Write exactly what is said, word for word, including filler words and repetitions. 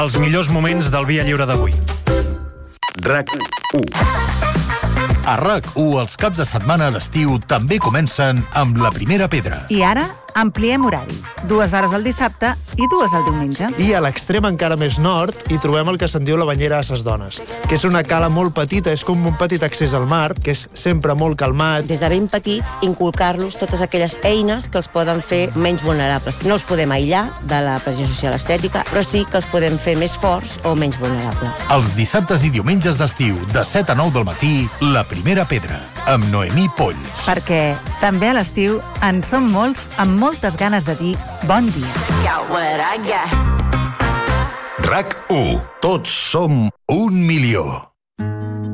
Els millors moments del Via Lliure d'avui. RAC u. A RAC u, els caps de setmana d'estiu també comencen amb la primera pedra. I ara ampliem horari. Dues hores al dissabte i dues al diumenge. I a l'extrem encara més nord hi trobem el que se'n diu la banyera a ses dones, que és una cala molt petita, és com un petit accés al mar, que és sempre molt calmat. Des de ben petits, inculcar-los totes aquelles eines que els poden fer menys vulnerables. No els podem aïllar de la pressió social estètica, però sí que els podem fer més forts o menys vulnerables. Els dissabtes i diumenges d'estiu, de set a nou del matí, la primera pedra, amb Noemí Poll. Perquè també a l'estiu en som molts amb moltes ganes de dir bon dia. RAC u. Tots som un milió.